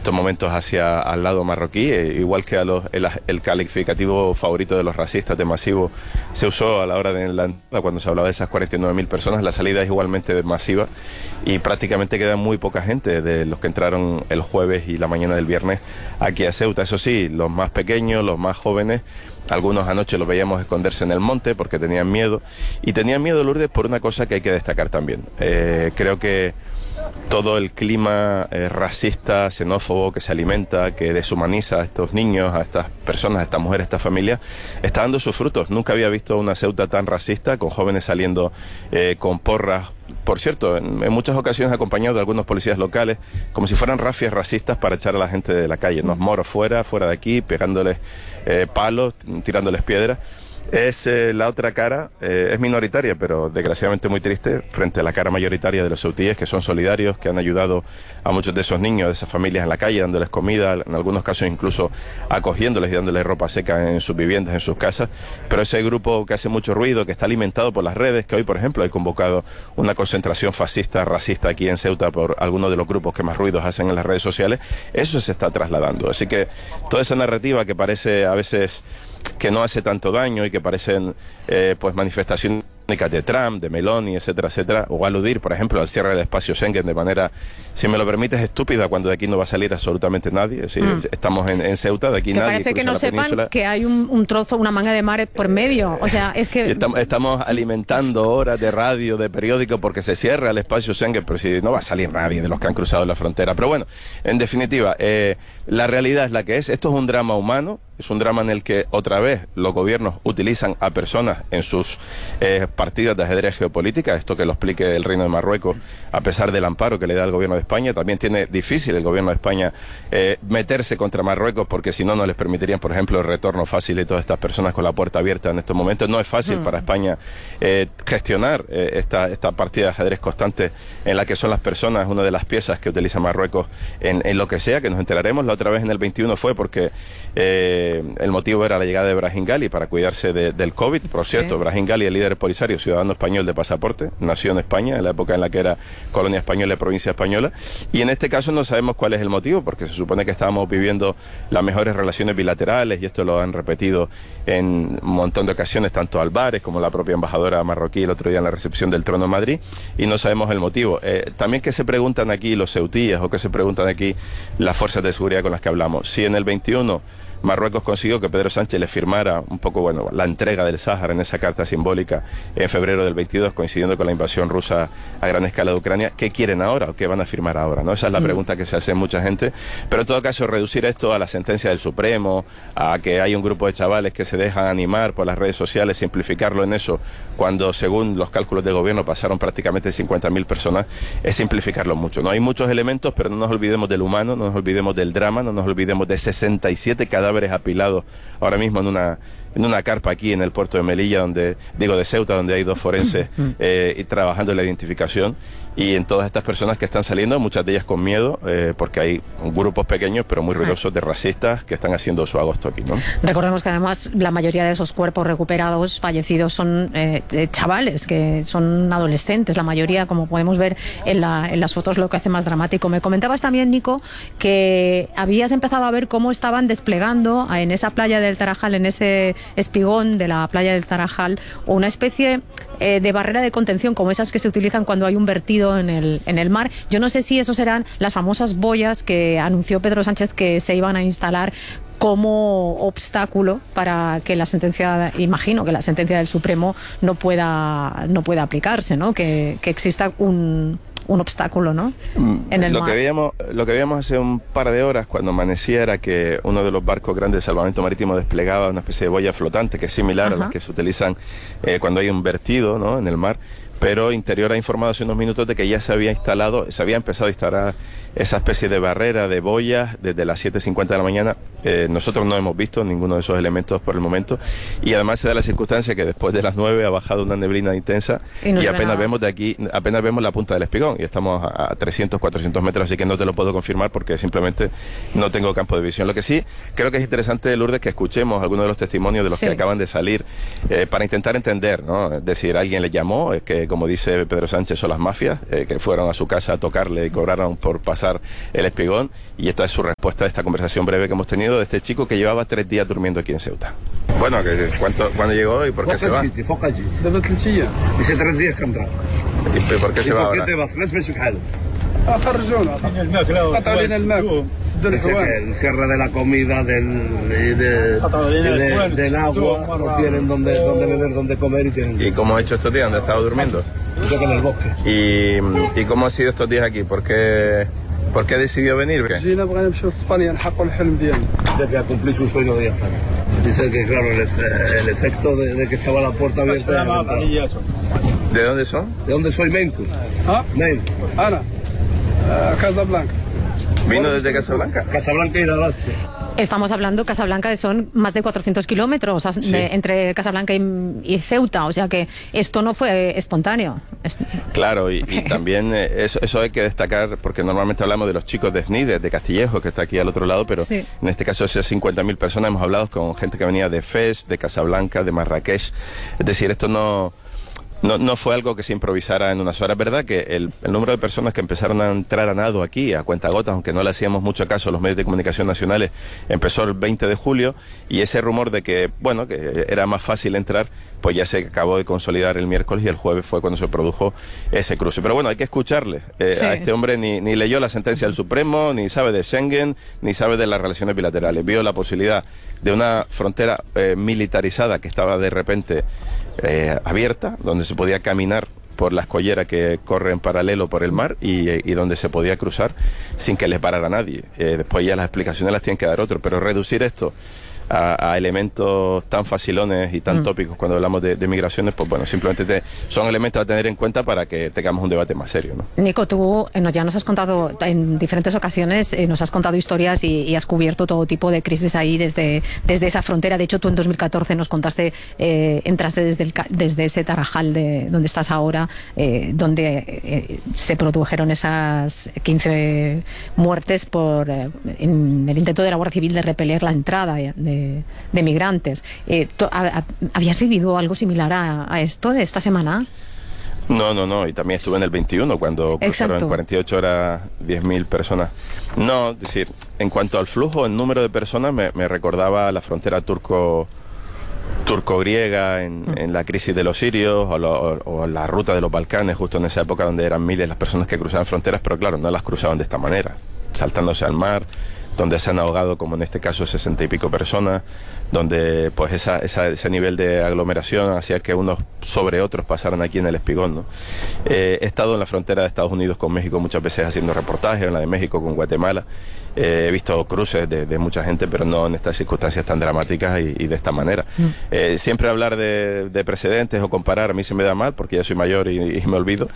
estos momentos hacia al lado marroquí, igual que el calificativo favorito de los racistas de masivo se usó a la hora de la entrada, cuando se hablaba de esas 49.000 personas. La salida es igualmente masiva y prácticamente queda muy poca gente de los que entraron el jueves y la mañana del viernes aquí a Ceuta. Eso sí, los más pequeños, los más jóvenes, algunos anoche los veíamos esconderse en el monte porque tenían miedo. Y tenían miedo, Lourdes, por una cosa que hay que destacar también. Creo que todo el clima racista, xenófobo que se alimenta, que deshumaniza a estos niños, a estas personas, a estas mujeres, a estas familias, está dando sus frutos. Nunca había visto una Ceuta tan racista, con jóvenes saliendo con porras, por cierto, en muchas ocasiones acompañados de algunos policías locales, como si fueran rafias racistas para echar a la gente de la calle, ¿no? Moros fuera de aquí, pegándoles palos, tirándoles piedras. Es la otra cara, es minoritaria, pero desgraciadamente muy triste, frente a la cara mayoritaria de los ceutíes, que son solidarios, que han ayudado a muchos de esos niños, de esas familias en la calle, dándoles comida, en algunos casos incluso acogiéndoles y dándoles ropa seca en sus viviendas, en sus casas. Pero ese grupo que hace mucho ruido, que está alimentado por las redes, que hoy, por ejemplo, hay convocado una concentración fascista, racista aquí en Ceuta por algunos de los grupos que más ruidos hacen en las redes sociales, eso se está trasladando. Así que toda esa narrativa que parece a veces que no hace tanto daño y que parecen pues manifestaciones de Trump, de Meloni, etcétera, etcétera, o aludir, por ejemplo, al cierre del espacio Schengen de manera, si me lo permites, estúpida, cuando de aquí no va a salir absolutamente nadie. Es decir, estamos en Ceuta, de aquí que nadie parece que no la sepan península. que hay un trozo, una manga de mar por medio. O sea, es que Estamos alimentando horas de radio, de periódico, porque se cierra el espacio Schengen, pero si no va a salir nadie de los que han cruzado la frontera. Pero bueno, en definitiva, la realidad es la que es. Esto es un drama humano, es un drama en el que otra vez los gobiernos utilizan a personas en sus partidas de ajedrez geopolítica, esto que lo explique el Reino de Marruecos, a pesar del amparo que le da el gobierno de España. También tiene difícil el gobierno de España meterse contra Marruecos, porque si no, no les permitirían, por ejemplo, el retorno fácil de todas estas personas con la puerta abierta en estos momentos. No es fácil para España gestionar esta partida de ajedrez constante en la que son las personas una de las piezas que utiliza Marruecos en lo que sea, que nos enteraremos. La otra vez en el 21 fue porque el motivo era la llegada de Brahim Ghali para cuidarse del COVID. Por cierto, Brahim Ghali, el líder polisario, ciudadano español de pasaporte, nació en España en la época en la que era colonia española y provincia española, y en este caso no sabemos cuál es el motivo, porque se supone que estábamos viviendo las mejores relaciones bilaterales, y esto lo han repetido en un montón de ocasiones tanto Álvarez como la propia embajadora marroquí el otro día en la recepción del Trono en Madrid, y no sabemos el motivo. También que se preguntan aquí los ceutíes, o que se preguntan aquí las fuerzas de seguridad con las que hablamos, si en el 21 Marruecos consiguió que Pedro Sánchez le firmara un poco, bueno, la entrega del Sáhara en esa carta simbólica en febrero del 22, coincidiendo con la invasión rusa a gran escala de Ucrania. ¿Qué quieren ahora o qué van a firmar ahora, ¿no? Esa es la pregunta que se hace mucha gente. Pero en todo caso, reducir esto a la sentencia del Supremo, a que hay un grupo de chavales que se dejan animar por las redes sociales, simplificarlo en eso, cuando según los cálculos del gobierno pasaron prácticamente 50.000 personas, es simplificarlo mucho, ¿no? Hay muchos elementos, pero no nos olvidemos del humano, no nos olvidemos del drama, no nos olvidemos de 67 cadáveres apilados ahora mismo en una carpa aquí en el puerto de Melilla, de Ceuta, donde hay 2 forenses y trabajando en la identificación, y en todas estas personas que están saliendo, muchas de ellas con miedo, porque hay grupos pequeños pero muy ruidosos de racistas que están haciendo su agosto aquí, ¿no? Recordemos que además la mayoría de esos cuerpos recuperados, fallecidos, son chavales, que son adolescentes, la mayoría, como podemos ver en las fotos, lo que hace más dramático. Me comentabas también, Nico, que habías empezado a ver cómo estaban desplegando en esa playa del Tarajal, en ese espigón de la playa del Tarajal, una especie de barrera de contención, como esas que se utilizan cuando hay un vertido en el mar. Yo no sé si eso serán las famosas boyas que anunció Pedro Sánchez que se iban a instalar como obstáculo para que la sentencia, imagino que la sentencia del Supremo no pueda aplicarse, ¿no? Que exista un obstáculo, ¿no? En el mar. Lo que veíamos hace un par de horas cuando amanecía era que uno de los barcos grandes de salvamento marítimo desplegaba una especie de boya flotante que es similar a las que se utilizan cuando hay un vertido, ¿no?, en el mar. Pero Interior ha informado hace unos minutos de que ya se había empezado a instalar esa especie de barrera de boyas desde las 7:50 de la mañana. Nosotros no hemos visto ninguno de esos elementos por el momento, y además se da la circunstancia que después de las 9 ha bajado una neblina intensa y apenas vemos la punta del espigón, y estamos a 300, 400 metros, así que no te lo puedo confirmar porque simplemente no tengo campo de visión. Lo que sí creo que es interesante, Lourdes, que escuchemos algunos de los testimonios de los que acaban de salir para intentar entender, ¿no? Es decir, alguien le llamó, que como dice Pedro Sánchez son las mafias, que fueron a su casa a tocarle y cobraron por pasar cruzar el Espigón, y esta es su respuesta a esta conversación breve que hemos tenido de este chico que llevaba 3 días durmiendo aquí en Ceuta. Bueno, ¿cuándo llegó y por qué se va? Dice 3 días que ha entrado. ¿Y por qué se va ahora? ¿Por qué te vas? No es خرجونا قطع علينا الماء سدوا Dice que الحوان el cierre de la comida, del agua, no tienen donde beber, donde comer y tienen... ¿Y cómo ha hecho estos días? ¿Dónde ha estado durmiendo? Dice que en el bosque. ¿Y cómo ha sido estos días aquí? ¿Por qué decidió venir? جينا بغينا نمشيو لاسبانيا نحققوا الحلم ديالنا. Dice que ha cumplido su sueño de España. Dice que, claro, el efecto de que estaba la puerta abierta... ¿De dónde son? ¿De dónde soy? Menco. ها Menco. انا كازابلانكا. ¿Vino desde Casablanca? Casablanca y Darache. Estamos hablando, Casablanca, que son más de 400 kilómetros entre Casablanca y Ceuta, o sea que esto no fue espontáneo. Claro, y también eso hay que destacar, porque normalmente hablamos de los chicos de SNIDE, de Castillejo, que está aquí al otro lado, pero sí, en este caso esas 50.000 personas hemos hablado con gente que venía de Fez, de Casablanca, de Marrakech. Es decir, esto no fue algo que se improvisara en unas horas. Es verdad que el número de personas que empezaron a entrar a nado aquí, a cuentagotas, aunque no le hacíamos mucho caso a los medios de comunicación nacionales, empezó el 20 de julio, y ese rumor de que, bueno, que era más fácil entrar, pues ya se acabó de consolidar el miércoles, y el jueves fue cuando se produjo ese cruce. Pero bueno, hay que escucharle. A este hombre ni leyó la sentencia del Supremo, ni sabe de Schengen, ni sabe de las relaciones bilaterales. Vio la posibilidad de una frontera militarizada que estaba de repente abierta, donde se podía caminar por la escollera que corre en paralelo por el mar, y donde se podía cruzar sin que les parara nadie. Después ya las explicaciones las tienen que dar otros, pero reducir esto a elementos tan facilones y tan tópicos cuando hablamos de migraciones, pues bueno, simplemente son elementos a tener en cuenta para que tengamos un debate más serio, ¿no? Nico, tú ya nos has contado en diferentes ocasiones, nos has contado historias y has cubierto todo tipo de crisis ahí desde esa frontera. De hecho, tú en 2014 nos contaste, entraste desde ese Tarajal donde estás ahora, donde se produjeron esas 15 muertes en el intento de la Guardia Civil de repeler la entrada de migrantes. ¿Habías vivido algo similar a esto de esta semana? No, y también estuve en el 21 cuando cruzaron en 48 horas 10.000 personas. No, es decir, en cuanto al flujo, el número de personas me recordaba la frontera turco-griega en la crisis de los sirios, o la ruta de los Balcanes, justo en esa época donde eran miles las personas que cruzaban fronteras, pero claro, no las cruzaban de esta manera, saltándose al mar, donde se han ahogado, como en este caso, 60 y pico personas, donde pues ese nivel de aglomeración hacía que unos sobre otros pasaran aquí en el Espigón, ¿no? He estado en la frontera de Estados Unidos con México muchas veces haciendo reportajes, en la de México con Guatemala. He visto cruces de mucha gente, pero no en estas circunstancias tan dramáticas y de esta manera. Siempre hablar de precedentes o comparar a mí se me da mal, porque ya soy mayor y me olvido,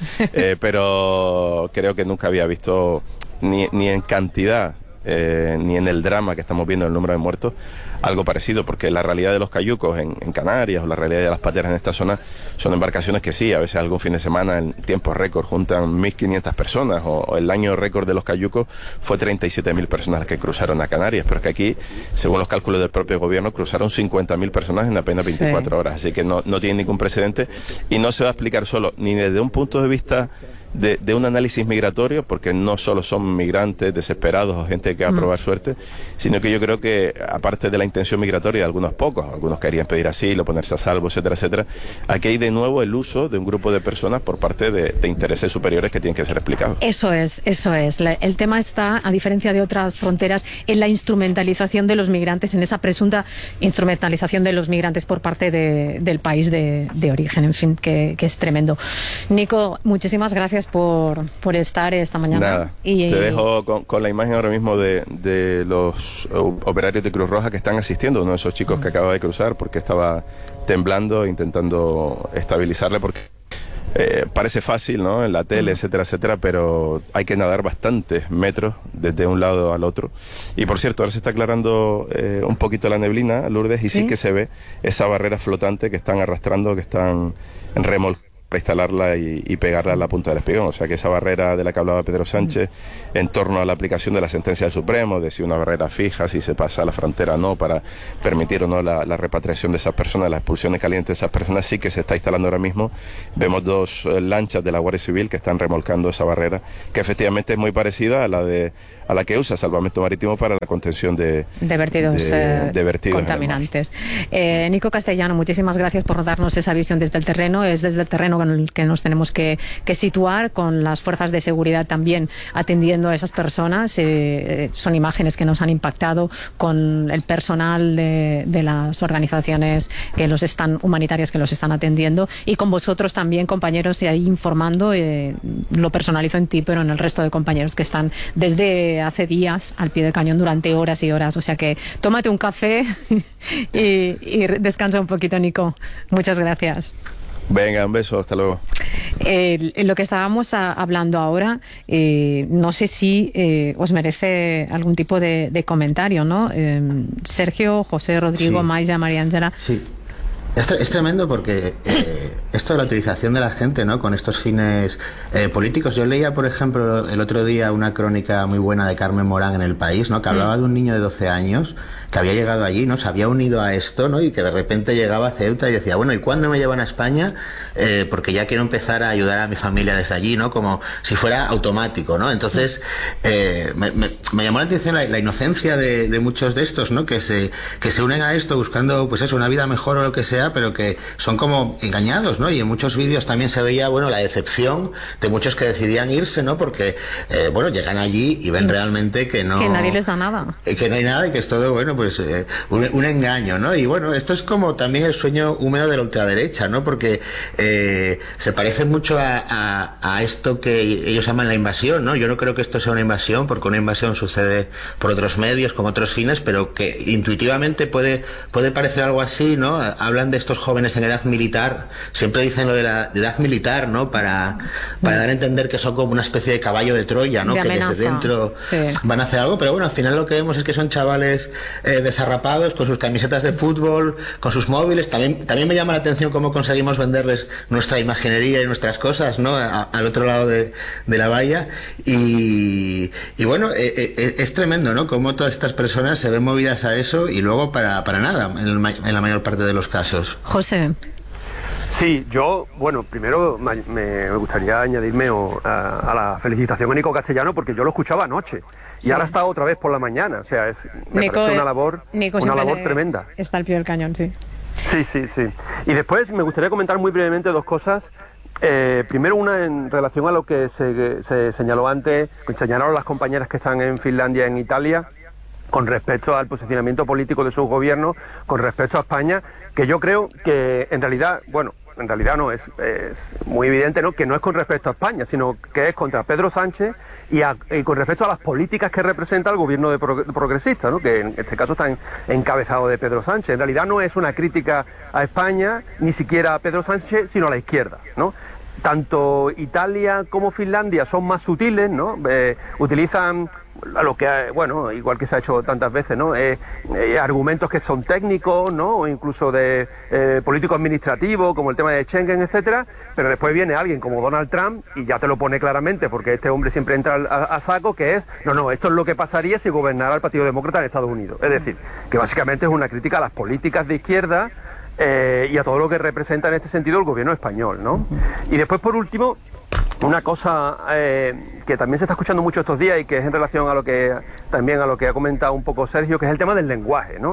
pero creo que nunca había visto ni en cantidad ni en el drama que estamos viendo, el número de muertos, algo parecido, porque la realidad de los cayucos en Canarias, o la realidad de las pateras en esta zona, son embarcaciones que sí, a veces algún fin de semana en tiempo récord juntan 1.500 personas, o el año récord de los cayucos fue 37.000 personas las que cruzaron a Canarias, pero que aquí, según los cálculos del propio gobierno, cruzaron 50.000 personas en apenas 24 horas, así que no tiene ningún precedente, y no se va a explicar solo ni desde un punto de vista de un análisis migratorio, porque no solo son migrantes desesperados o gente que va a probar suerte, sino que yo creo que, aparte de la intención migratoria de algunos pocos, algunos querían pedir asilo, ponerse a salvo, etcétera, etcétera, aquí hay de nuevo el uso de un grupo de personas por parte de intereses superiores que tienen que ser explicados. Eso es. El tema está, a diferencia de otras fronteras, en la instrumentalización de los migrantes, en esa presunta instrumentalización de los migrantes por parte del país de origen, en fin, que es tremendo. Nico, muchísimas gracias por estar esta mañana. Nada, te dejo con la imagen ahora mismo de los operarios de Cruz Roja que están asistiendo a uno de esos chicos que acaba de cruzar, porque estaba temblando, intentando estabilizarle, porque parece fácil, ¿no?, en la tele, etcétera, etcétera, pero hay que nadar bastantes metros desde un lado al otro. Y por cierto, ahora se está aclarando un poquito la neblina, Lourdes, y sí que se ve esa barrera flotante que están arrastrando, que están remolcando para instalarla y pegarla a la punta del espigón. O sea que esa barrera de la que hablaba Pedro Sánchez en torno a la aplicación de la sentencia del Supremo, de si una barrera fija, si se pasa a la frontera o no, para permitir o no la repatriación de esas personas, las expulsiones calientes de esas personas, sí que se está instalando ahora mismo. Vemos dos lanchas de la Guardia Civil que están remolcando esa barrera, que efectivamente es muy parecida a la que usa Salvamento Marítimo para la contención de vertidos contaminantes. Nico Castellano, muchísimas gracias por darnos esa visión desde el terreno. Es desde el terreno con el que nos tenemos que situar, con las fuerzas de seguridad también atendiendo a esas personas. Son imágenes que nos han impactado, con el personal de las organizaciones humanitarias que los están atendiendo, y con vosotros también, compañeros, y ahí informando. Lo personalizo en ti, pero en el resto de compañeros que están desde hace días al pie del cañón durante horas y horas. O sea que tómate un café y descansa un poquito, Nico. Muchas gracias. Venga, un beso, hasta luego. Lo que estábamos hablando ahora, no sé si os merece algún tipo de comentario, ¿no? Sergio, José, Rodrigo, sí. Maya, María Ángela. Sí. Es tremendo porque esto de la utilización de la gente, ¿no?, con estos fines políticos. Yo leía, por ejemplo, el otro día una crónica muy buena de Carmen Morán en El País, ¿no?, que hablaba de un niño de 12 años que había llegado allí, ¿no?, se había unido a esto, ¿no?, y que de repente llegaba a Ceuta y decía, bueno, ¿y cuándo me llevan a España? Porque ya quiero empezar a ayudar a mi familia desde allí, ¿no?, como si fuera automático, ¿no? Entonces me llamó la atención la inocencia de muchos de estos, ¿no?, que se unen a esto buscando, pues eso, una vida mejor o lo que sea, pero que son como engañados, ¿no? Y en muchos vídeos también se veía, bueno, la decepción de muchos que decidían irse, ¿no? Porque, bueno, llegan allí y ven realmente que no... Que nadie les da nada. Que no hay nada y que es todo, bueno, pues un engaño, ¿no? Y bueno, esto es como también el sueño húmedo de la ultraderecha, ¿no? Porque se parece mucho a esto que ellos llaman la invasión, ¿no? Yo no creo que esto sea una invasión, porque una invasión sucede por otros medios, con otros fines, pero que intuitivamente puede parecer algo así, ¿no? Hablan de estos jóvenes en edad militar, siempre dicen lo de la edad militar, ¿no? Para dar a entender que son como una especie de caballo de Troya, ¿no? De que amenaza. desde dentro van a hacer algo, pero bueno, al final lo que vemos es que son chavales desarrapados, con sus camisetas de fútbol, con sus móviles. También me llama la atención cómo conseguimos venderles nuestra imaginería y nuestras cosas, ¿no?, al otro lado de la valla. Y bueno, es tremendo, ¿no?, cómo todas estas personas se ven movidas a eso y luego para nada, en la mayor parte de los casos. José. Sí, yo, bueno, primero me gustaría añadirme a la felicitación a Nico Castellano, porque yo lo escuchaba anoche y ahora está otra vez por la mañana. O sea, me parece una labor tremenda. Está al pie del cañón, sí. Sí. Y después me gustaría comentar muy brevemente dos cosas. Primero, una en relación a lo que se señaló antes, señalaron las compañeras que están en Finlandia y en Italia, con respecto al posicionamiento político de sus gobiernos, con respecto a España, que yo creo que en realidad no, es muy evidente, ¿no?, que no es con respecto a España, sino que es contra Pedro Sánchez y con respecto a las políticas que representa el gobierno de progresista, ¿no?, que en este caso está encabezado de Pedro Sánchez. En realidad no es una crítica a España, ni siquiera a Pedro Sánchez, sino a la izquierda, ¿no? Tanto Italia como Finlandia son más sutiles, ¿no? Utilizan a lo que, bueno, igual que se ha hecho tantas veces, ¿no?, argumentos que son técnicos, ¿no?, o incluso de político administrativo, como el tema de Schengen, etcétera, pero después viene alguien como Donald Trump y ya te lo pone claramente, porque este hombre siempre entra a saco, que es, no, esto es lo que pasaría si gobernara el Partido Demócrata en Estados Unidos. Es decir, que básicamente es una crítica a las políticas de izquierda y a todo lo que representa en este sentido el gobierno español, ¿no? Y después, por último, una cosa que también se está escuchando mucho estos días y que es en relación a lo que también a lo que ha comentado un poco Sergio, que es el tema del lenguaje, ¿no?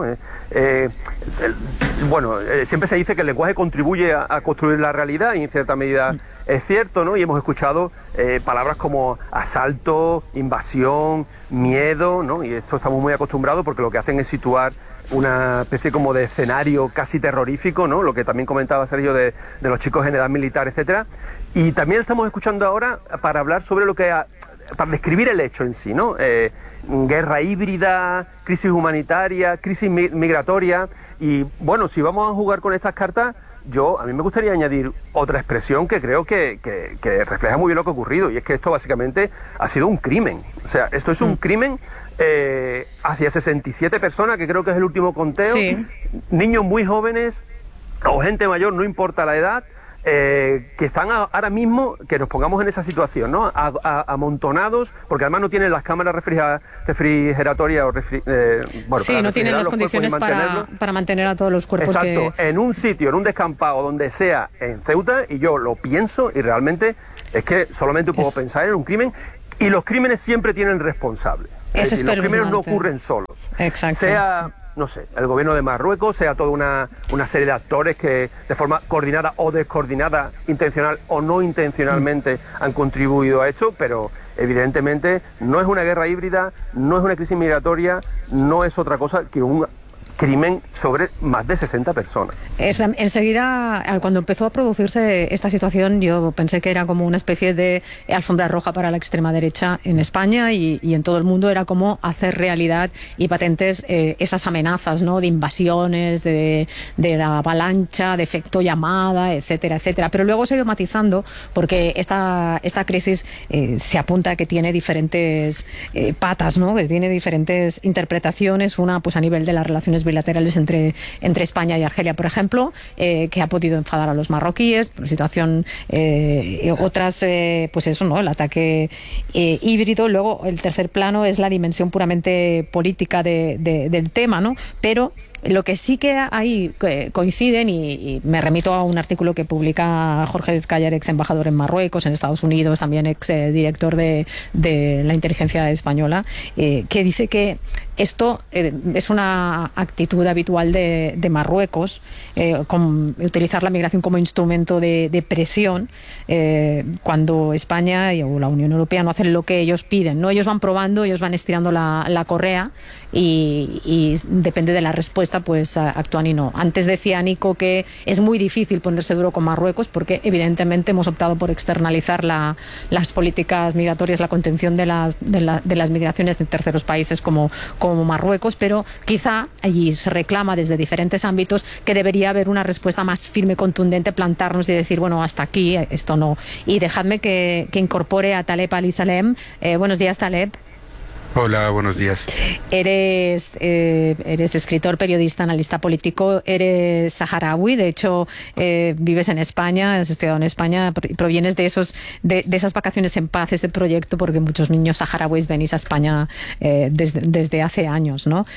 Siempre se dice que el lenguaje contribuye a construir la realidad y en cierta medida es cierto, ¿no? Y hemos escuchado palabras como asalto, invasión, miedo, ¿no? Y esto estamos muy acostumbrados porque lo que hacen es situar una especie como de escenario casi terrorífico, ¿no? Lo que también comentaba Sergio de los chicos en edad militar, etcétera. Y también estamos escuchando ahora para hablar sobre para describir el hecho en sí, ¿no? Guerra híbrida, crisis humanitaria, crisis migratoria. Y bueno, si vamos a jugar con estas cartas, a mí me gustaría añadir otra expresión que creo que refleja muy bien lo que ha ocurrido, y es que esto básicamente ha sido un crimen. O sea, esto es un crimen hacia 67 personas, que creo que es el último conteo, sí. Niños muy jóvenes o gente mayor, no importa la edad, que están ahora mismo, que nos pongamos en esa situación, ¿no? Amontonados, porque además no tienen las cámaras refrigeratorias o sí, no tienen las condiciones para mantener a todos los cuerpos. Exacto, en un sitio, en un descampado, donde sea, en Ceuta, y yo lo pienso, y realmente es que solamente puedo pensar en un crimen, y los crímenes siempre tienen responsables. Es decir, los crímenes no ocurren solos. Exacto. Sea, no sé, el gobierno de Marruecos, sea toda una serie de actores que de forma coordinada o descoordinada, intencional o no intencionalmente, han contribuido a esto, pero evidentemente no es una guerra híbrida, no es una crisis migratoria, no es otra cosa que un crimen sobre más de 60 personas. Enseguida, cuando empezó a producirse esta situación, yo pensé que era como una especie de alfombra roja para la extrema derecha en España y en todo el mundo. Era como hacer realidad y patentes esas amenazas, ¿no?, de invasiones, de la avalancha, de efecto llamada, etcétera, etcétera. Pero luego se ha ido matizando porque esta crisis se apunta a que tiene diferentes patas, ¿no?, que tiene diferentes interpretaciones. Una, pues a nivel de las relaciones bilaterales entre España y Argelia, por ejemplo, que ha podido enfadar a los marroquíes, por situación, otras, pues eso, ¿no?, el ataque híbrido. Luego, el tercer plano es la dimensión puramente política del tema, ¿no? Pero lo que sí que ahí coinciden, y me remito a un artículo que publica Jorge Dezcayer, ex embajador en Marruecos, en Estados Unidos, también ex director de la inteligencia española, que dice que esto es una actitud habitual de Marruecos, utilizar la migración como instrumento de presión cuando España o la Unión Europea no hacen lo que ellos piden, ¿no? Ellos van probando, ellos van estirando la correa y depende de la respuesta, pues actúan y no. Antes decía Nico que es muy difícil ponerse duro con Marruecos porque evidentemente hemos optado por externalizar las políticas migratorias, la contención de las migraciones de terceros países como Marruecos, pero quizá allí se reclama desde diferentes ámbitos que debería haber una respuesta más firme, contundente, plantarnos y decir, bueno, hasta aquí, esto no. Y dejadme que incorpore a Taleb Ali-Salem. Buenos días, Taleb. Hola, buenos días. Eres escritor, periodista, analista político, eres saharaui, de hecho vives en España, has estudiado en España, provienes de esas vacaciones en paz, ese proyecto, porque muchos niños saharauis venís a España desde hace años, ¿no?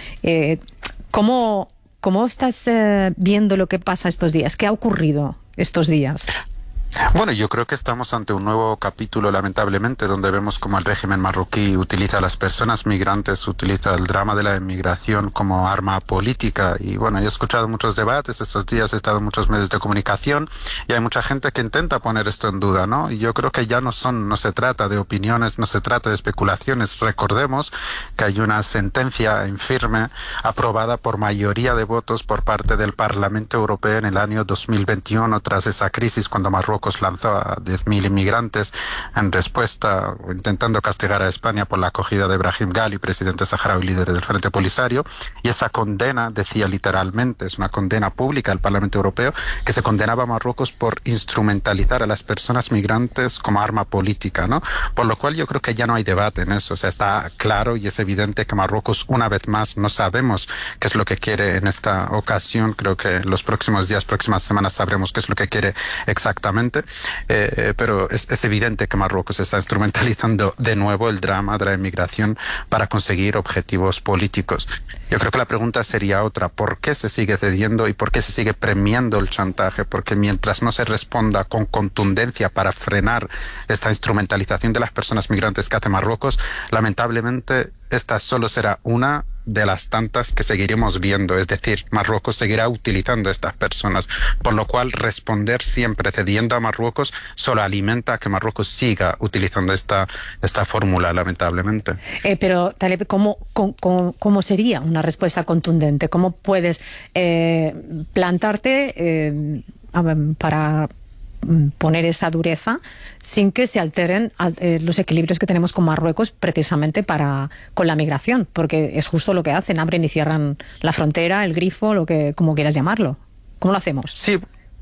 ¿Cómo estás viendo lo que pasa estos días? ¿Qué ha ocurrido estos días? Bueno, yo creo que estamos ante un nuevo capítulo, lamentablemente, donde vemos como el régimen marroquí utiliza a las personas migrantes, utiliza el drama de la inmigración como arma política. Y bueno, he escuchado muchos debates estos días, he estado en muchos medios de comunicación y hay mucha gente que intenta poner esto en duda, ¿no? Y yo creo que ya no se trata de opiniones, no se trata de especulaciones. Recordemos que hay una sentencia en firme aprobada por mayoría de votos por parte del Parlamento Europeo en el año 2021, tras esa crisis, cuando Marruecos lanzó a 10.000 inmigrantes en respuesta, intentando castigar a España por la acogida de Brahim Ghali, presidente saharaui, líder del Frente Polisario, y esa condena decía literalmente, es una condena pública del Parlamento Europeo, que se condenaba a Marruecos por instrumentalizar a las personas migrantes como arma política, ¿no? Por lo cual yo creo que ya no hay debate en eso, o sea, está claro y es evidente que Marruecos, una vez más, no sabemos qué es lo que quiere en esta ocasión. Creo que en los próximos días, próximas semanas sabremos qué es lo que quiere exactamente. Pero es evidente que Marruecos está instrumentalizando de nuevo el drama de la inmigración para conseguir objetivos políticos. Yo creo que la pregunta sería otra: ¿por qué se sigue cediendo y por qué se sigue premiando el chantaje? Porque mientras no se responda con contundencia para frenar esta instrumentalización de las personas migrantes que hace Marruecos, lamentablemente esta solo será una de las tantas que seguiremos viendo, es decir, Marruecos seguirá utilizando a estas personas, por lo cual responder siempre cediendo a Marruecos solo alimenta a que Marruecos siga utilizando esta fórmula, lamentablemente. Pero, Taleb, ¿cómo sería una respuesta contundente? ¿Cómo puedes plantarte para poner esa dureza sin que se alteren los equilibrios que tenemos con Marruecos precisamente con la migración? Porque es justo lo que hacen, abren y cierran la frontera, el grifo, como quieras llamarlo. ¿Cómo lo hacemos? Sí.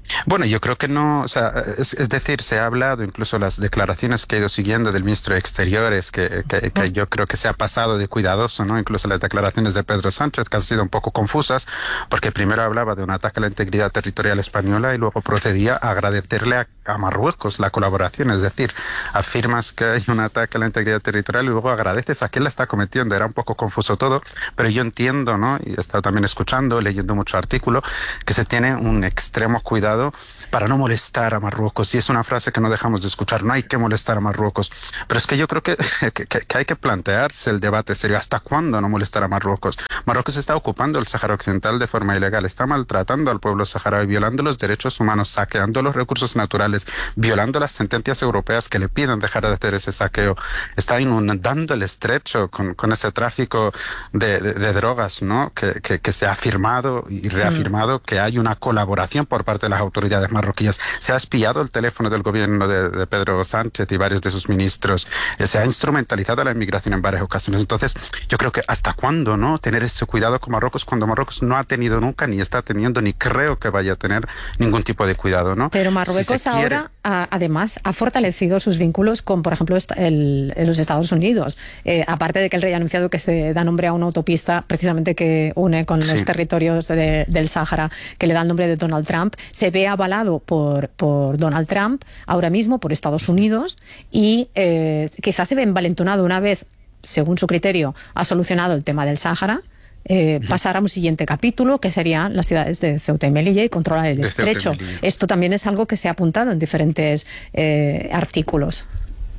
Bueno, yo creo que no, o sea, es decir, se ha hablado, incluso las declaraciones que he ido siguiendo del ministro de Exteriores, que yo creo que se ha pasado de cuidadoso, ¿no? Incluso las declaraciones de Pedro Sánchez, que han sido un poco confusas, porque primero hablaba de un ataque a la integridad territorial española y luego procedía a agradecerle a Marruecos la colaboración, es decir, afirmas que hay un ataque a la integridad territorial y luego agradeces a quién la está cometiendo. Era un poco confuso todo, pero yo entiendo, ¿no? Y he estado también escuchando, leyendo mucho artículo, que se tiene un extremo cuidado para no molestar a Marruecos, y es una frase que no dejamos de escuchar, no hay que molestar a Marruecos, pero es que yo creo que hay que plantearse el debate serio, ¿hasta cuándo no molestar a Marruecos? Marruecos está ocupando el Sáhara Occidental de forma ilegal, está maltratando al pueblo saharaui, violando los derechos humanos, saqueando los recursos naturales, violando las sentencias europeas que le piden dejar de hacer ese saqueo, está inundando el estrecho con ese tráfico de drogas, ¿no? Que se ha afirmado y reafirmado que hay una colaboración por parte de las autoridades marroquíes. Se ha espiado el teléfono del gobierno de Pedro Sánchez y varios de sus ministros. Se ha instrumentalizado la inmigración en varias ocasiones. Entonces, yo creo que ¿hasta cuándo, no? Tener ese cuidado con Marruecos cuando Marruecos no ha tenido nunca, ni está teniendo, ni creo que vaya a tener ningún tipo de cuidado, ¿no? Pero Marruecos ahora, además, ha fortalecido sus vínculos con, por ejemplo, los Estados Unidos. Aparte de que el rey ha anunciado que se da nombre a una autopista precisamente que une con los territorios del Sáhara, que le da el nombre de Donald Trump, se ve avalado por Donald Trump ahora mismo, por Estados Unidos, y quizás se ve envalentonado una vez, según su criterio, ha solucionado el tema del Sáhara, pasar a un siguiente capítulo, que serían las ciudades de Ceuta y Melilla y controlar el estrecho. Esto también es algo que se ha apuntado en diferentes artículos.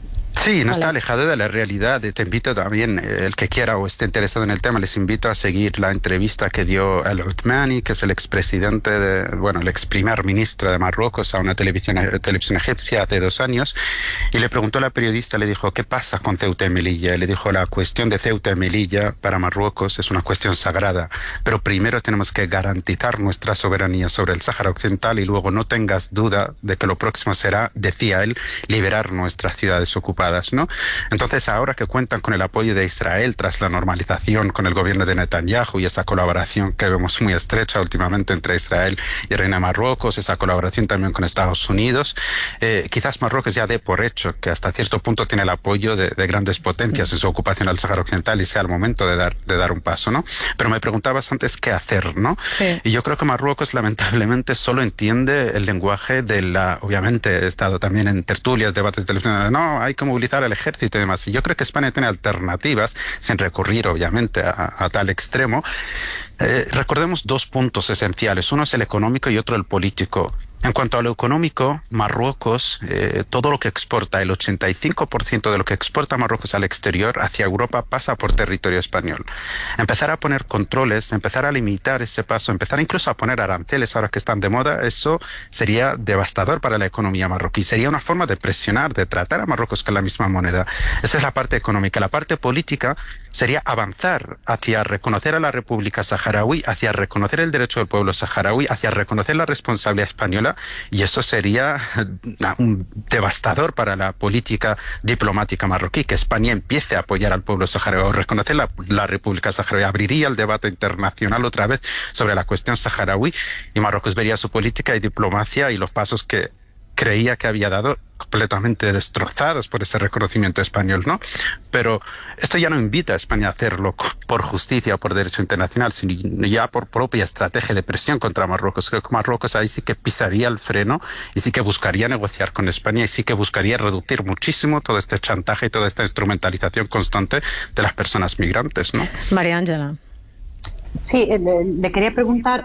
Sí, no está alejado de la realidad. Te invito también, el que quiera o esté interesado en el tema, les invito a seguir la entrevista que dio El Othmani, que es el expresidente el ex primer ministro de Marruecos, a una televisión egipcia hace 2 años, y le preguntó a la periodista, le dijo, ¿qué pasa con Ceuta y Melilla? Y le dijo, la cuestión de Ceuta y Melilla para Marruecos es una cuestión sagrada, pero primero tenemos que garantizar nuestra soberanía sobre el Sáhara Occidental y luego no tengas duda de que lo próximo será, decía él, liberar nuestras ciudades ocupadas, ¿no? Entonces, ahora que cuentan con el apoyo de Israel tras la normalización con el gobierno de Netanyahu y esa colaboración que vemos muy estrecha últimamente entre Israel y el Reino de Marruecos, esa colaboración también con Estados Unidos, quizás Marruecos ya dé por hecho que hasta cierto punto tiene el apoyo de grandes potencias en su ocupación al Sáhara Occidental y sea el momento de dar un paso, ¿no? Pero me preguntabas antes qué hacer, ¿no? Sí. Y yo creo que Marruecos lamentablemente solo entiende el lenguaje obviamente he estado también en tertulias, debates televisionados, no, hay que movilizar al ejército y demás. Y yo creo que España tiene alternativas, sin recurrir obviamente a tal extremo. Recordemos 2 puntos esenciales. Uno es el económico y otro el político. En cuanto a lo económico, Marruecos, todo lo que exporta, el 85% de lo que exporta Marruecos al exterior hacia Europa pasa por territorio español. Empezar a poner controles, empezar a limitar ese paso, empezar incluso a poner aranceles ahora que están de moda, eso sería devastador para la economía marroquí. Sería una forma de presionar, de tratar a Marruecos con la misma moneda. Esa es la parte económica. La parte política sería avanzar hacia reconocer a la República Saharaui, hacia reconocer el derecho del pueblo saharaui, hacia reconocer la responsabilidad española, y eso sería devastador para la política diplomática marroquí, que España empiece a apoyar al pueblo saharaui o reconocer la República Saharaui. Abriría el debate internacional otra vez sobre la cuestión saharaui y Marruecos vería su política y diplomacia y los pasos que creía que había dado completamente destrozados por ese reconocimiento español, ¿no? Pero esto ya no invita a España a hacerlo por justicia o por derecho internacional, sino ya por propia estrategia de presión contra Marruecos. Creo que Marruecos ahí sí que pisaría el freno y sí que buscaría negociar con España y sí que buscaría reducir muchísimo todo este chantaje y toda esta instrumentalización constante de las personas migrantes, ¿no? María Ángela. Sí, le quería preguntar,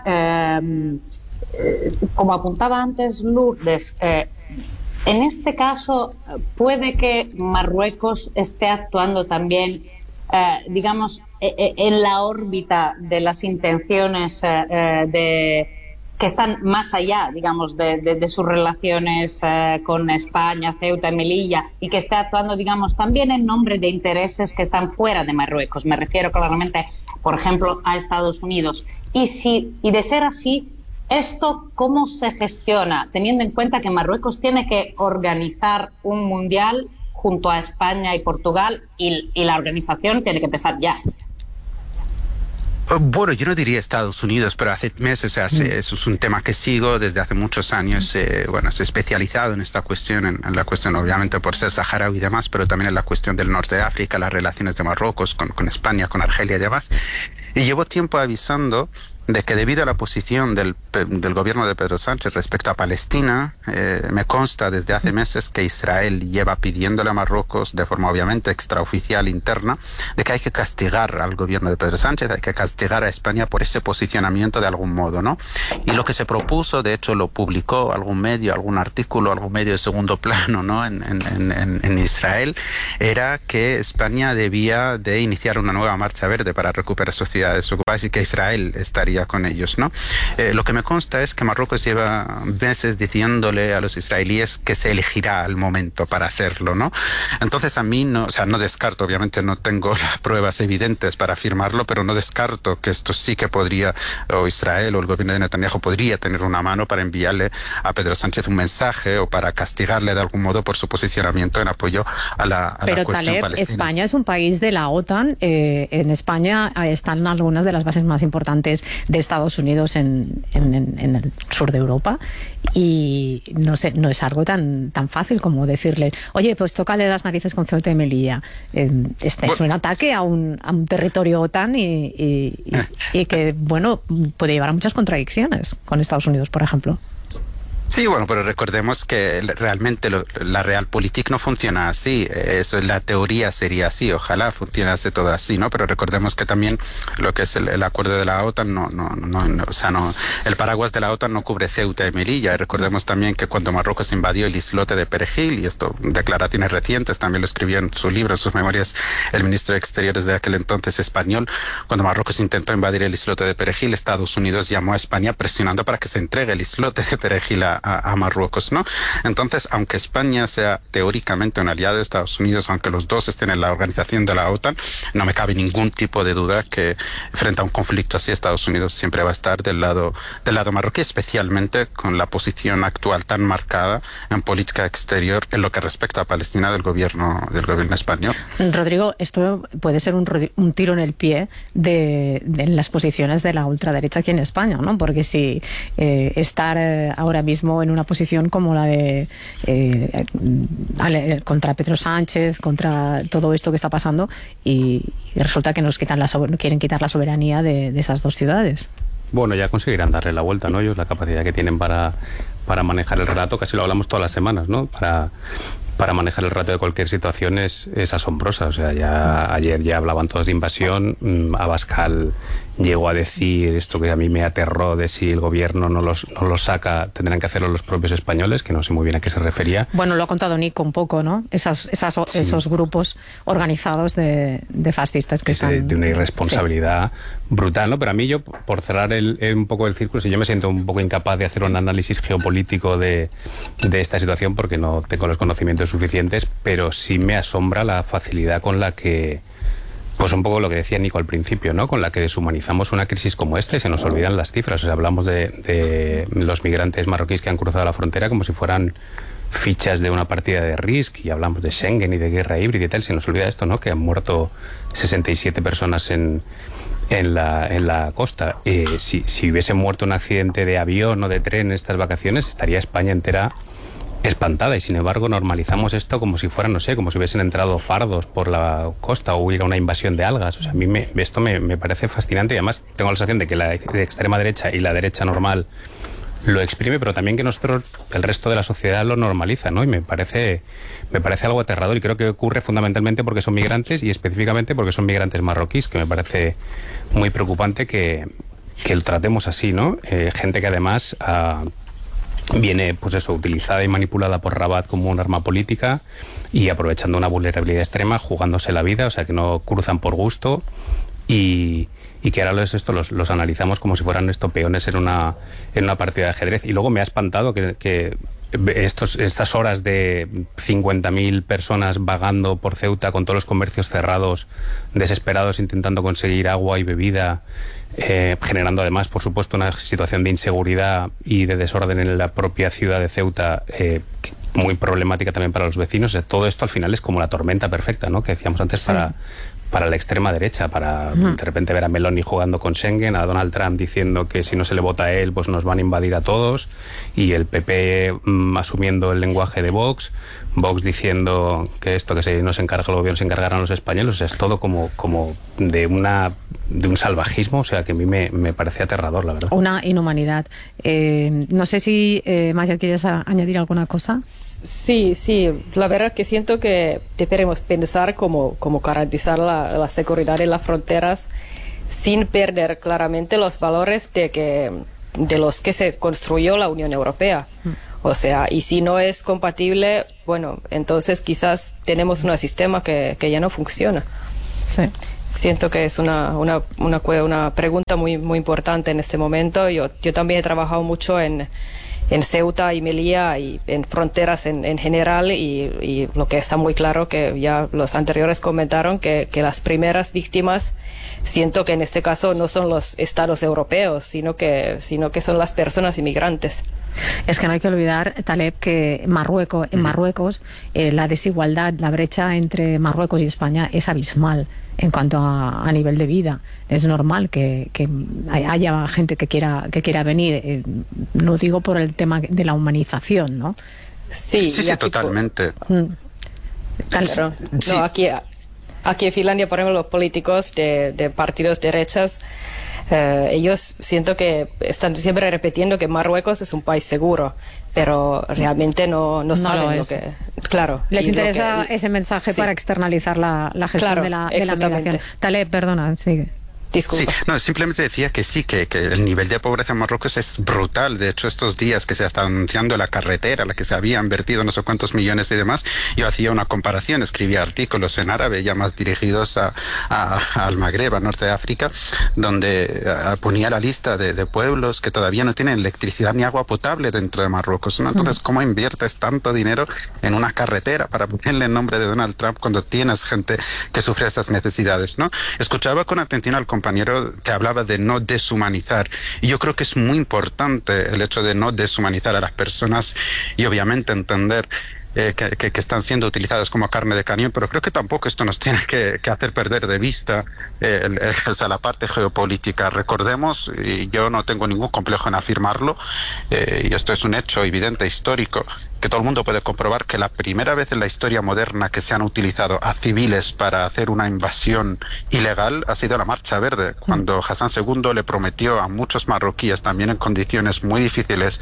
como apuntaba antes Lourdes, en este caso, ¿puede que Marruecos esté actuando también, digamos, en la órbita de las intenciones que están más allá, digamos, de sus relaciones con España, Ceuta y Melilla, y que esté actuando, digamos, también en nombre de intereses que están fuera de Marruecos? Me refiero claramente, por ejemplo, a Estados Unidos. Y de ser así, ¿esto cómo se gestiona, teniendo en cuenta que Marruecos tiene que organizar un mundial junto a España y Portugal y la organización tiene que empezar ya? Bueno, yo no diría Estados Unidos, pero hace meses, eso es un tema que sigo desde hace muchos años. Bueno, estoy especializado en esta cuestión, en la cuestión obviamente por ser saharaui y demás, pero también en la cuestión del norte de África, las relaciones de Marruecos con España, con Argelia y demás. Y llevo tiempo avisando de que debido a la posición del gobierno de Pedro Sánchez respecto a Palestina, me consta desde hace meses que Israel lleva pidiéndole a Marruecos, de forma obviamente extraoficial interna, de que hay que castigar al gobierno de Pedro Sánchez, hay que castigar a España por ese posicionamiento de algún modo, ¿no? Y lo que se propuso, de hecho lo publicó algún medio, algún artículo, algún medio de segundo plano, ¿no? en Israel, era que España debía de iniciar una nueva marcha verde para recuperar sus ciudades ocupadas y que Israel estaría con ellos, ¿no? Lo que me consta es que Marruecos lleva meses diciéndole a los israelíes que se elegirá el momento para hacerlo, ¿no? Entonces a mí no descarto, obviamente no tengo las pruebas evidentes para afirmarlo, pero no descarto que esto sí que podría, o Israel o el gobierno de Netanyahu podría tener una mano para enviarle a Pedro Sánchez un mensaje o para castigarle de algún modo por su posicionamiento en apoyo a la cuestión palestina. España es un país de la OTAN. En España están algunas de las bases más importantes de Estados Unidos en el sur de Europa, y no sé, no es algo tan fácil como decirle, oye, pues tócale las narices con Ceuta y Melilla. Es un ataque a un territorio OTAN y que, bueno, puede llevar a muchas contradicciones con Estados Unidos, por ejemplo. Sí, bueno, pero recordemos que realmente la realpolitik no funciona así. Eso en la teoría sería así. Ojalá funcionase todo así, ¿no? Pero recordemos que también lo que es el acuerdo de la OTAN el paraguas de la OTAN no cubre Ceuta y Melilla. Y recordemos también que cuando Marruecos invadió el islote de Perejil, y esto declaraciones recientes, también lo escribió en su libro, en sus memorias, el ministro de Exteriores de aquel entonces español, cuando Marruecos intentó invadir el islote de Perejil, Estados Unidos llamó a España presionando para que se entregue el islote de Perejil a Marruecos, ¿no? Entonces, aunque España sea teóricamente un aliado de Estados Unidos, aunque los dos estén en la organización de la OTAN, no me cabe ningún tipo de duda que frente a un conflicto así, Estados Unidos siempre va a estar del lado marroquí, especialmente con la posición actual tan marcada en política exterior en lo que respecta a Palestina del gobierno español. Rodrigo, esto puede ser un tiro en el pie de las posiciones de la ultraderecha aquí en España, ¿no? Porque si estar ahora mismo en una posición como la de contra Pedro Sánchez, contra todo esto que está pasando, y resulta que quieren quitar la soberanía de esas dos ciudades. Bueno, ya conseguirán darle la vuelta, ¿no? Ellos la capacidad que tienen para manejar el relato, casi lo hablamos todas las semanas, ¿no? Para manejar el relato de cualquier situación es asombrosa. O sea, ayer ya hablaban todos de invasión. Abascal llegó a decir esto que a mí me aterró, de si el gobierno no los saca, tendrán que hacerlo los propios españoles, que no sé muy bien a qué se refería. Bueno, lo ha contado Nico un poco, ¿no? Esos grupos organizados de fascistas que están... De una irresponsabilidad brutal, ¿no? Pero a mí, yo, por cerrar un poco el círculo, yo me siento un poco incapaz de hacer un análisis geopolítico de esta situación porque no tengo los conocimientos suficientes, pero sí me asombra la facilidad con la que, pues un poco lo que decía Nico al principio, ¿no? Con la que deshumanizamos una crisis como esta y se nos olvidan las cifras. O sea, hablamos de los migrantes marroquíes que han cruzado la frontera como si fueran fichas de una partida de Risk, y hablamos de Schengen y de guerra híbrida y tal. Se nos olvida esto, ¿no? Que han muerto 67 personas en la costa. Si hubiese muerto un accidente de avión o de tren en estas vacaciones, estaría España entera espantada, y sin embargo normalizamos esto como si fueran, no sé, como si hubiesen entrado fardos por la costa o hubiera una invasión de algas. O sea, a mí esto me parece fascinante, y además tengo la sensación de que la extrema derecha y la derecha normal lo exprime, pero también que nosotros, el resto de la sociedad, lo normaliza, ¿no? Y me parece algo aterrador, y creo que ocurre fundamentalmente porque son migrantes, y específicamente porque son migrantes marroquíes, que me parece muy preocupante que lo tratemos así, ¿no? Gente que además viene, pues eso, utilizada y manipulada por Rabat como un arma política, y aprovechando una vulnerabilidad extrema, jugándose la vida, o sea, que no cruzan por gusto, y que ahora los analizamos como si fueran peones en una partida de ajedrez. Y luego me ha espantado que estas horas de 50.000 personas vagando por Ceuta con todos los comercios cerrados, desesperados, intentando conseguir agua y bebida, generando además, por supuesto, una situación de inseguridad y de desorden en la propia ciudad de Ceuta, muy problemática también para los vecinos. Todo esto al final es como la tormenta perfecta, ¿no? Que decíamos antes, la extrema derecha, para de repente ver a Meloni jugando con Schengen, a Donald Trump diciendo que si no se le vota a él, pues nos van a invadir a todos, y el PP asumiendo el lenguaje de Vox diciendo que esto, que si no se encarga el gobierno, se encargarán los españoles. O sea, es todo como de un salvajismo, o sea, que a mí me parece aterrador, la verdad. Una inhumanidad. No sé si, Maya, ¿quieres añadir alguna cosa? Sí, la verdad que siento que deberemos pensar cómo garantizar la seguridad en las fronteras sin perder claramente los valores de los que se construyó la Unión Europea. O sea, y si no es compatible, bueno, entonces quizás tenemos un sistema que ya no funciona. Sí. Siento que es una pregunta muy importante en este momento. Yo también he trabajado mucho en Ceuta y Melilla y en fronteras en general, y lo que está muy claro, que ya los anteriores comentaron, que las primeras víctimas, siento que en este caso no son los estados europeos, sino que son las personas inmigrantes. Es que no hay que olvidar, Taleb, que en Marruecos la desigualdad, la brecha entre Marruecos y España es abismal en cuanto a nivel de vida. Es normal que haya gente que quiera venir. Lo digo por el tema de la humanización, ¿no? Sí, totalmente. Claro. No, aquí en Finlandia, por ejemplo, los políticos de partidos derechas, ellos siento que están siempre repitiendo que Marruecos es un país seguro, pero realmente no saben lo que... Claro. Les interesa ese mensaje para externalizar la gestión de la migración. Taleb, perdona, sigue. Disculpa. Sí, no, simplemente decía que sí, que el nivel de pobreza en Marruecos es brutal. De hecho, estos días que se está anunciando la carretera, la que se había invertido no sé cuántos millones y demás, yo hacía una comparación, escribía artículos en árabe ya más dirigidos al Magreb, a Norte de África, donde ponía la lista de pueblos que todavía no tienen electricidad ni agua potable dentro de Marruecos, ¿no? Entonces, ¿cómo inviertes tanto dinero en una carretera para ponerle el nombre de Donald Trump cuando tienes gente que sufre esas necesidades, ¿no? Escuchaba con atención al compañero que hablaba de no deshumanizar, y yo creo que es muy importante el hecho de no deshumanizar a las personas y obviamente entender que están siendo utilizadas como carne de cañón, pero creo que tampoco esto nos tiene que hacer perder de vista la parte geopolítica. Recordemos, y yo no tengo ningún complejo en afirmarlo, y esto es un hecho evidente, histórico, que todo el mundo puede comprobar, que la primera vez en la historia moderna que se han utilizado a civiles para hacer una invasión ilegal ha sido la Marcha Verde, cuando Hassan II le prometió a muchos marroquíes, también en condiciones muy difíciles,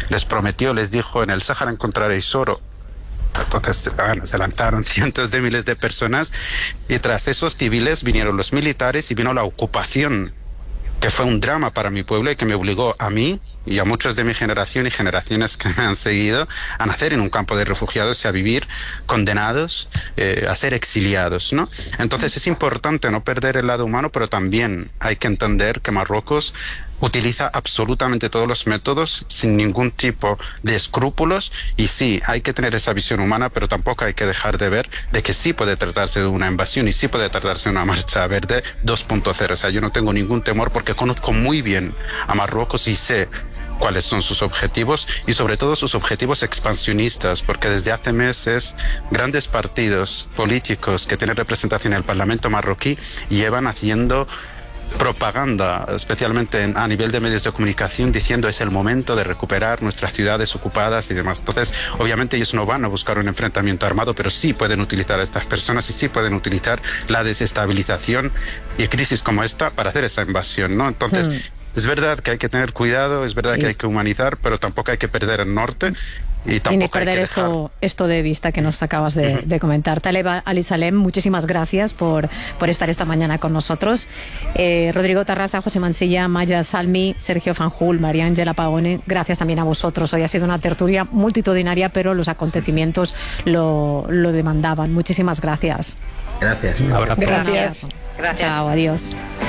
les dijo: en el Sáhara encontraréis oro. Entonces, bueno, se lanzaron cientos de miles de personas, y tras esos civiles vinieron los militares y vino la ocupación, que fue un drama para mi pueblo y que me obligó a mí y a muchos de mi generación y generaciones que me han seguido a nacer en un campo de refugiados y a vivir condenados, a ser exiliados, ¿no? Entonces es importante no perder el lado humano, pero también hay que entender que Marruecos utiliza absolutamente todos los métodos sin ningún tipo de escrúpulos, y sí, hay que tener esa visión humana, pero tampoco hay que dejar de ver de que sí puede tratarse de una invasión y sí puede tratarse de una Marcha Verde 2.0. O sea, yo no tengo ningún temor porque conozco muy bien a Marruecos y sé cuáles son sus objetivos, y sobre todo sus objetivos expansionistas, porque desde hace meses grandes partidos políticos que tienen representación en el Parlamento marroquí llevan haciendo propaganda, especialmente a nivel de medios de comunicación, diciendo es el momento de recuperar nuestras ciudades ocupadas y demás. Entonces, obviamente ellos no van a buscar un enfrentamiento armado, pero sí pueden utilizar a estas personas y sí pueden utilizar la desestabilización y crisis como esta para hacer esa invasión, ¿no? Entonces, es verdad que hay que tener cuidado, es verdad que hay que humanizar, pero tampoco hay que perder el norte. Y ni perder esto de vista que nos acabas de comentar. Taleb Ali-Salem, muchísimas gracias por estar esta mañana con nosotros. Rodrigo Tarrasa, José Mansilla, Maya Salmi, Sergio Fanjul, María Ángela Pagone, gracias también a vosotros. Hoy ha sido una tertulia multitudinaria, pero los acontecimientos lo demandaban. Muchísimas gracias. Gracias. Un abrazo. Gracias. Chao, adiós.